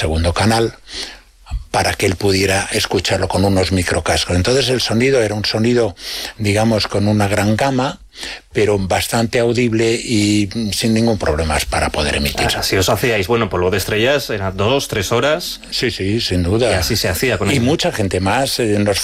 segundo canal, para que él pudiera escucharlo con unos microcascos. Entonces el sonido era un sonido, digamos, con una gran gama, pero bastante audible y sin ningún problema para poder emitir. Así os hacíais, bueno, Polvo de Estrellas, eran 2-3 horas. Sí, sin duda. Y así se hacía con y eso. Mucha gente más.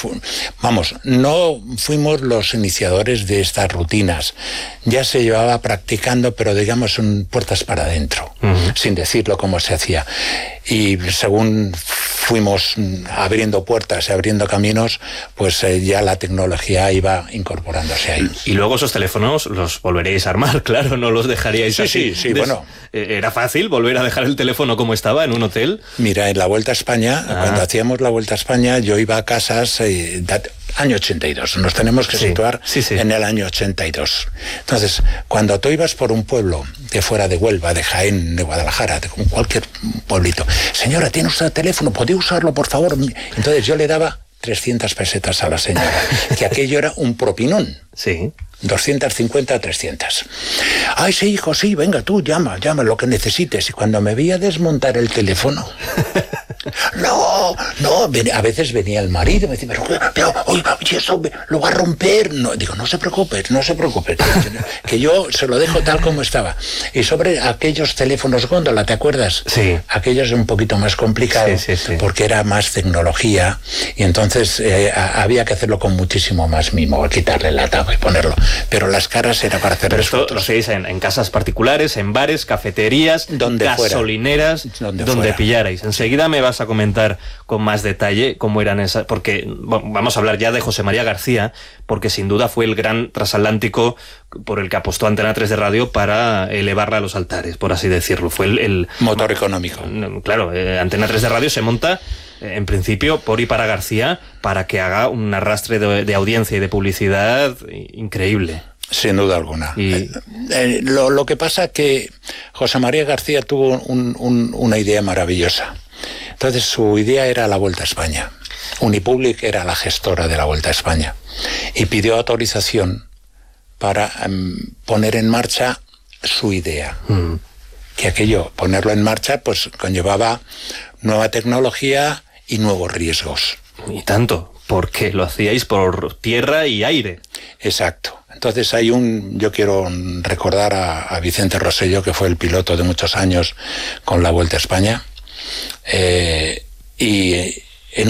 No fuimos los iniciadores de estas rutinas. Ya se llevaba practicando, pero digamos en puertas para adentro, sin decirlo cómo se hacía. Y según fuimos abriendo puertas y abriendo caminos, pues ya la tecnología iba incorporándose ahí. Y luego esos teléfonos los volveríais a armar, claro, no los dejaríais así. Sí, bueno. ¿Era fácil volver a dejar el teléfono como estaba en un hotel? Mira, en la Vuelta a España, cuando hacíamos la Vuelta a España, yo iba a casas, año 82, nos tenemos que situar en el año 82. Entonces, cuando tú ibas por un pueblo que fuera de Huelva, de Jaén, de Guadalajara, de cualquier pueblito, señora, ¿tiene usted teléfono? ¿Podría usarlo, por favor? Entonces yo le daba 300 pesetas a la señora, que aquello era un propinón. Sí. 250, 300. Ay, sí, hijo, sí, venga tú, llama lo que necesites. Y cuando me veía desmontar el teléfono, no, a veces venía el marido y me decía, pero oye, eso lo va a romper. No, digo, no se preocupe, que yo se lo dejo tal como estaba. Y sobre aquellos teléfonos góndola, ¿te acuerdas? Sí. Aquellos un poquito más complicados, porque era más tecnología, y entonces había que hacerlo con muchísimo más mimo, quitarle la tapa y ponerlo. Pero las caras era para hacer. Pero esto lo hacéis en casas particulares, en bares, cafeterías, gasolineras, donde pillarais. Enseguida me vas a comentar con más detalle cómo eran esas, porque vamos a hablar ya de José María García, porque sin duda fue el gran transatlántico por el que apostó Antena 3 de Radio para elevarla a los altares, por así decirlo. Fue el motor económico. Claro, Antena 3 de Radio se monta en principio por y para García, para que haga un arrastre de audiencia y de publicidad increíble. Sin duda alguna. Lo que pasa es que José María García tuvo una idea maravillosa. Entonces su idea era la Vuelta a España. Unipublic era la gestora de la Vuelta a España y pidió autorización para poner en marcha su idea. Que aquello, ponerlo en marcha, pues conllevaba nueva tecnología y nuevos riesgos. Y tanto, porque lo hacíais por tierra y aire. Exacto. Entonces yo quiero recordar a Vicente Rosselló, que fue el piloto de muchos años con la Vuelta a España, y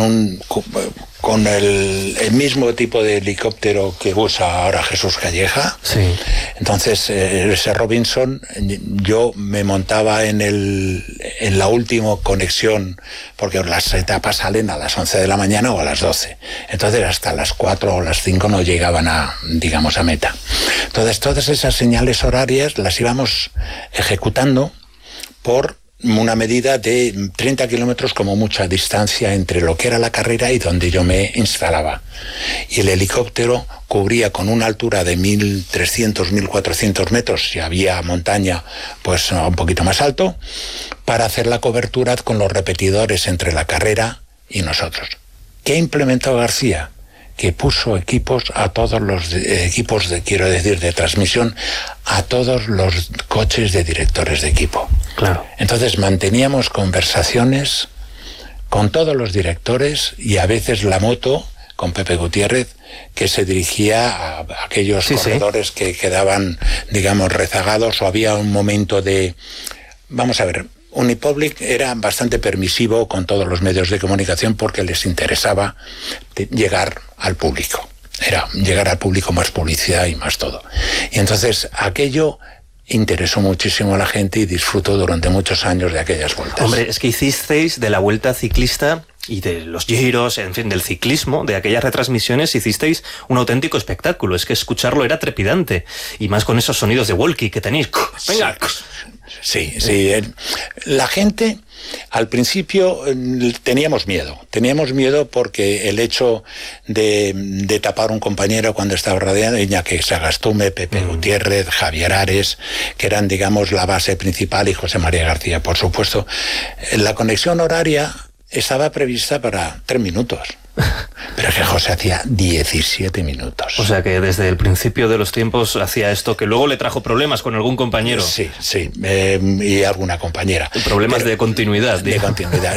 con el mismo tipo de helicóptero que usa ahora Jesús Calleja. Sí. Entonces, ese Robinson, yo me montaba en la última conexión, porque las etapas salen a las 11 de la mañana o a las 12. Entonces, hasta las 4 o las 5 no llegaban a meta. Entonces, todas esas señales horarias las íbamos ejecutando por una medida de 30 kilómetros como mucha distancia entre lo que era la carrera y donde yo me instalaba. Y el helicóptero cubría con una altura de 1.300, 1.400 metros, si había montaña, pues un poquito más alto, para hacer la cobertura con los repetidores entre la carrera y nosotros. ¿Qué implementó García? Que puso equipos a todos los equipos de transmisión, a todos los coches de directores de equipo. Claro. Entonces manteníamos conversaciones con todos los directores y a veces la moto con Pepe Gutiérrez, que se dirigía a aquellos corredores que quedaban, digamos, rezagados, o había un momento de... Vamos a ver, Unipublic era bastante permisivo con todos los medios de comunicación porque les interesaba llegar al público. Era llegar al público, más publicidad y más todo. Y entonces aquello interesó muchísimo a la gente y disfrutó durante muchos años de aquellas vueltas. Hombre, es que hicisteis de la Vuelta Ciclista y de los giros, en fin, del ciclismo, de aquellas retransmisiones, hicisteis un auténtico espectáculo. Es que escucharlo era trepidante. Y más con esos sonidos de walkie que tenéis. ¡Venga! Sí. La gente, al principio, teníamos miedo porque el hecho de tapar un compañero cuando estaba rodeado, Iñaki Sagastume, Pepe Gutiérrez, Javier Ares, que eran, digamos, la base principal, y José María García, por supuesto. La conexión horaria estaba prevista para 3 minutos. Pero que José hacía 17 minutos. O sea que desde el principio de los tiempos hacía esto, que luego le trajo problemas con algún compañero. Sí, y alguna compañera. Problemas de continuidad. De continuidad.